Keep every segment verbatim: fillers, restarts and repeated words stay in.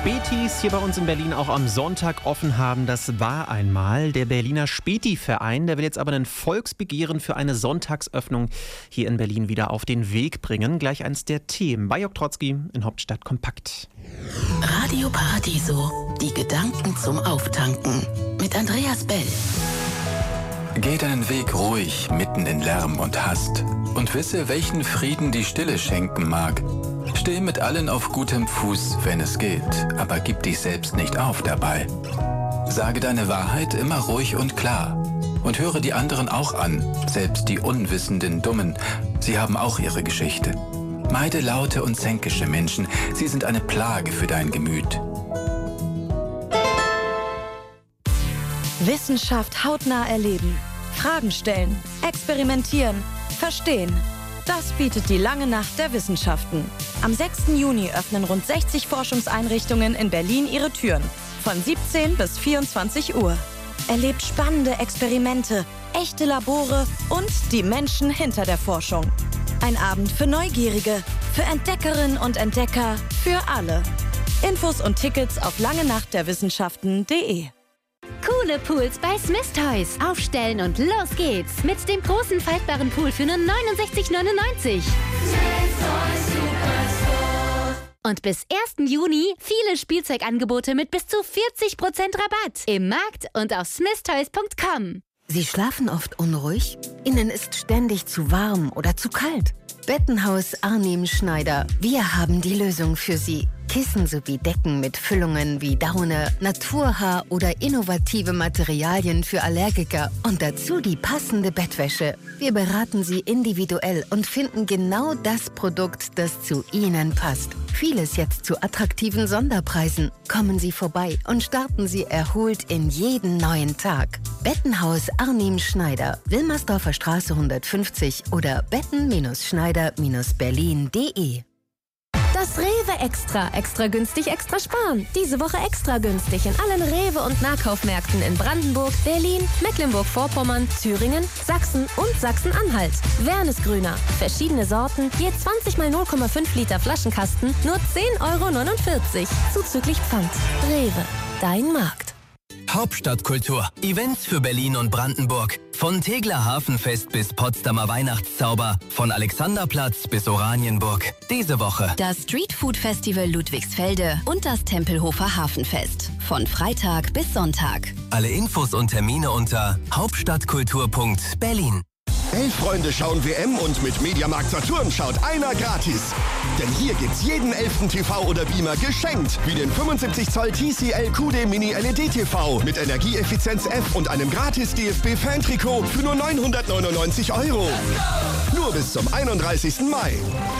Spätis hier bei uns in Berlin auch am Sonntag offen haben, das war einmal der Berliner Späti-Verein. Der will jetzt aber ein Volksbegehren für eine Sonntagsöffnung hier in Berlin wieder auf den Weg bringen. Gleich eins der Themen bei Jörg Trotzki in Hauptstadt Kompakt. Radio Paradiso, die Gedanken zum Auftanken mit Andreas Bell. Geh deinen Weg ruhig, mitten in Lärm und Hast und wisse, welchen Frieden die Stille schenken mag. Steh mit allen auf gutem Fuß, wenn es geht, aber gib dich selbst nicht auf dabei. Sage deine Wahrheit immer ruhig und klar und höre die anderen auch an, selbst die unwissenden Dummen, sie haben auch ihre Geschichte. Meide laute und zänkische Menschen, sie sind eine Plage für dein Gemüt. Wissenschaft hautnah erleben, Fragen stellen, experimentieren, verstehen. Das bietet die lange Nacht der Wissenschaften. Am sechsten Juni öffnen rund sechzig Forschungseinrichtungen in Berlin ihre Türen. Von siebzehn bis vierundzwanzig Uhr. Erlebt spannende Experimente, echte Labore und die Menschen hinter der Forschung. Ein Abend für Neugierige, für Entdeckerinnen und Entdecker, für alle. Infos und Tickets auf langenachtderwissenschaften punkt de. Coole Pools bei Smith Toys. Aufstellen und los geht's. Mit dem großen faltbaren Pool für nur neunundsechzig neunundneunzig. Und bis ersten Juni viele Spielzeugangebote mit bis zu vierzig Prozent Rabatt. Im Markt und auf smith toys punkt com. Sie schlafen oft unruhig? Ihnen ist ständig zu warm oder zu kalt? Bettenhaus Arnim Schneider. Wir haben die Lösung für Sie. Kissen sowie Decken mit Füllungen wie Daune, Naturhaar oder innovative Materialien für Allergiker und dazu die passende Bettwäsche. Wir beraten Sie individuell und finden genau das Produkt, das zu Ihnen passt. Vieles jetzt zu attraktiven Sonderpreisen. Kommen Sie vorbei und starten Sie erholt in jeden neuen Tag. Bettenhaus Arnim Schneider, Wilmersdorfer Straße hundertfünfzig oder betten-schneider-berlin punkt de. Das Rewe Extra. Extra günstig, extra sparen. Diese Woche extra günstig in allen Rewe- und Nahkaufmärkten in Brandenburg, Berlin, Mecklenburg-Vorpommern, Thüringen, Sachsen und Sachsen-Anhalt. Wernesgrüner. Verschiedene Sorten, je zwanzig mal null Komma fünf Liter Flaschenkasten, nur zehn Euro neunundvierzig. Zuzüglich Pfand. Rewe. Dein Markt. Hauptstadtkultur. Events für Berlin und Brandenburg. Von Tegeler Hafenfest bis Potsdamer Weihnachtszauber. Von Alexanderplatz bis Oranienburg. Diese Woche das Streetfood Festival Ludwigsfelde und das Tempelhofer Hafenfest. Von Freitag bis Sonntag. Alle Infos und Termine unter hauptstadtkultur punkt berlin. Elf Freunde schauen W M und mit Mediamarkt Saturn schaut einer gratis. Denn hier gibt's jeden elften T V oder Beamer geschenkt. Wie den fünfundsiebzig Zoll T C L Q D Mini L E D T V mit Energieeffizienz F und einem gratis D F B-Fan-Trikot für nur neunhundertneunundneunzig Euro. Nur bis zum einunddreißigsten Mai.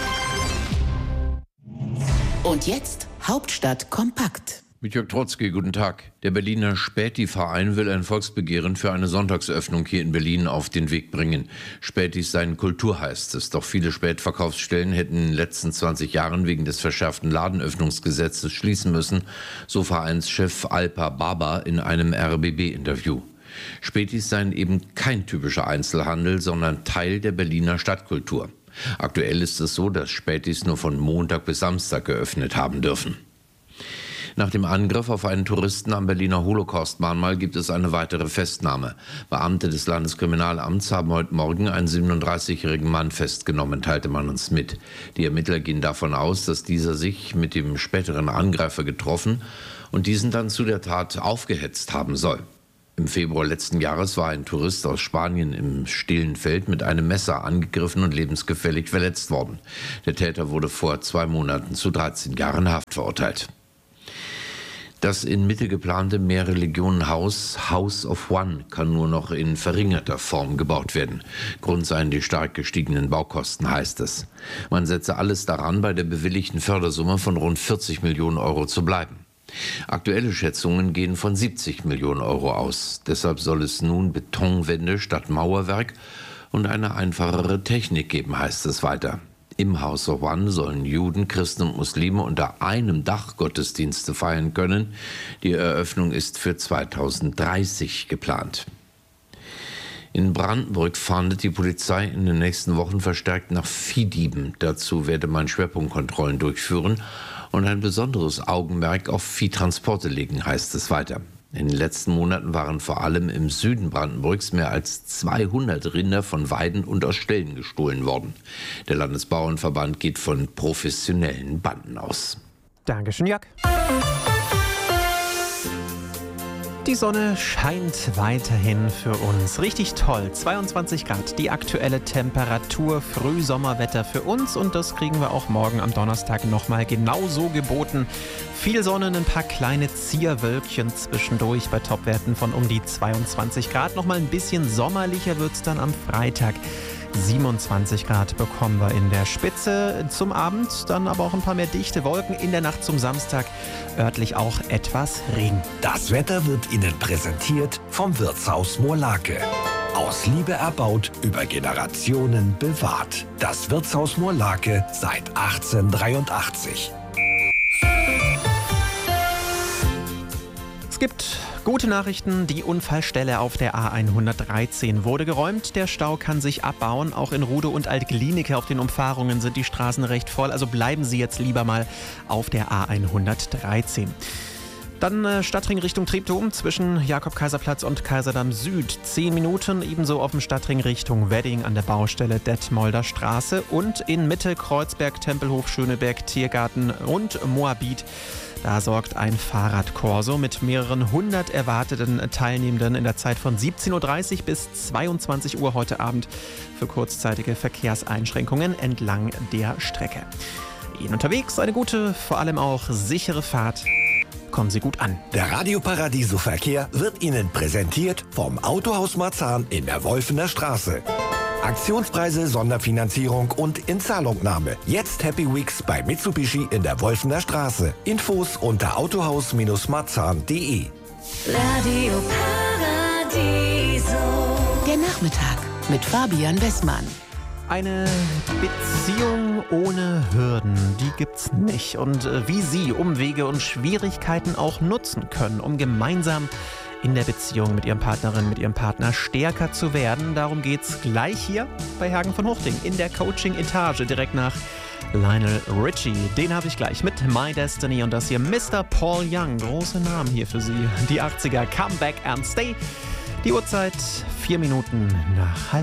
Und jetzt Hauptstadt kompakt. Mit Jörg Trotzki, guten Tag. Der Berliner Späti-Verein will ein Volksbegehren für eine Sonntagsöffnung hier in Berlin auf den Weg bringen. Spätis seien Kultur, heißt es. Doch viele Spätverkaufsstellen hätten in den letzten zwanzig Jahren wegen des verschärften Ladenöffnungsgesetzes schließen müssen, so Vereinschef Alpa Baba in einem R B B-Interview. Spätis seien eben kein typischer Einzelhandel, sondern Teil der Berliner Stadtkultur. Aktuell ist es so, dass Spätis nur von Montag bis Samstag geöffnet haben dürfen. Nach dem Angriff auf einen Touristen am Berliner Holocaust-Mahnmal gibt es eine weitere Festnahme. Beamte des Landeskriminalamts haben heute Morgen einen siebenunddreißigjährigen Mann festgenommen, teilte man uns mit. Die Ermittler gehen davon aus, dass dieser sich mit dem späteren Angreifer getroffen und diesen dann zu der Tat aufgehetzt haben soll. Im Februar letzten Jahres war ein Tourist aus Spanien im stillen Feld mit einem Messer angegriffen und lebensgefährlich verletzt worden. Der Täter wurde vor zwei Monaten zu dreizehn Jahren Haft verurteilt. Das in Mitte geplante Mehrreligionenhaus House of One kann nur noch in verringerter Form gebaut werden. Grund seien die stark gestiegenen Baukosten, heißt es. Man setze alles daran, bei der bewilligten Fördersumme von rund vierzig Millionen Euro zu bleiben. Aktuelle Schätzungen gehen von siebzig Millionen Euro aus. Deshalb soll es nun Betonwände statt Mauerwerk und eine einfachere Technik geben, heißt es weiter. Im House of One sollen Juden, Christen und Muslime unter einem Dach Gottesdienste feiern können. Die Eröffnung ist für zweitausenddreißig geplant. In Brandenburg fahndet die Polizei in den nächsten Wochen verstärkt nach Viehdieben. Dazu werde man Schwerpunktkontrollen durchführen und ein besonderes Augenmerk auf Viehtransporte legen, heißt es weiter. In den letzten Monaten waren vor allem im Süden Brandenburgs mehr als zweihundert Rinder von Weiden und aus Ställen gestohlen worden. Der Landesbauernverband geht von professionellen Banden aus. Dankeschön, Jörg. Die Sonne scheint weiterhin für uns. Richtig toll. zweiundzwanzig Grad, die aktuelle Temperatur, Frühsommerwetter für uns. Und das kriegen wir auch morgen am Donnerstag nochmal genauso geboten. Viel Sonne, ein paar kleine Zierwölkchen zwischendurch bei Topwerten von um die zweiundzwanzig Grad. Nochmal ein bisschen sommerlicher wird es dann am Freitag. siebenundzwanzig Grad bekommen wir in der Spitze. Zum Abend dann aber auch ein paar mehr dichte Wolken. In der Nacht zum Samstag örtlich auch etwas Regen. Das Wetter wird Ihnen präsentiert vom Wirtshaus Moorlake. Aus Liebe erbaut, über Generationen bewahrt. Das Wirtshaus Moorlake seit achtzehnhundertdreiundachtzig. Es gibt gute Nachrichten. Die Unfallstelle auf der A hundertdreizehn wurde geräumt. Der Stau kann sich abbauen. Auch in Rude und Altglienicke auf den Umfahrungen sind die Straßen recht voll. Also bleiben Sie jetzt lieber mal auf der A hundertdreizehn. Dann äh, Stadtring Richtung Treptow zwischen Jakob-Kaiser-Platz und Kaiserdamm Süd. Zehn Minuten, ebenso auf dem Stadtring Richtung Wedding an der Baustelle Detmolder Straße. Und in Mitte Kreuzberg, Tempelhof, Schöneberg, Tiergarten und Moabit. Da sorgt ein Fahrradkorso mit mehreren hundert erwarteten Teilnehmenden in der Zeit von siebzehn Uhr dreißig bis zweiundzwanzig Uhr heute Abend für kurzzeitige Verkehrseinschränkungen entlang der Strecke. Ihnen unterwegs eine gute, vor allem auch sichere Fahrt. Kommen Sie gut an. Der Radio Paradiso Verkehr wird Ihnen präsentiert vom Autohaus Marzahn in der Wolfener Straße. Aktionspreise, Sonderfinanzierung und Inzahlungnahme. Jetzt Happy Weeks bei Mitsubishi in der Wolfener Straße. Infos unter autohaus marzahn punkt de. Radio Paradiso. Der Nachmittag mit Fabian Westmann. Eine Beziehung ohne Hürden, die gibt's nicht. Und wie Sie Umwege und Schwierigkeiten auch nutzen können, um gemeinsam in der Beziehung mit Ihrem Partnerin, mit Ihrem Partner stärker zu werden. Darum geht's gleich hier bei Hagen von Huchting in der Coaching-Etage direkt nach Lionel Richie. Den habe ich gleich mit My Destiny und das hier Mister Paul Young. Große Namen hier für Sie. Die achtziger, Come Back and Stay. Die Uhrzeit vier Minuten nach halb